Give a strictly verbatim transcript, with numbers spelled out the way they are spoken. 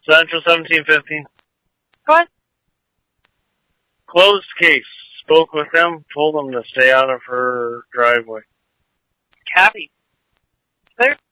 Central seventeen fifteen. Go ahead. Closed case. Spoke with them, told them to stay out of her driveway. Copy. Clear.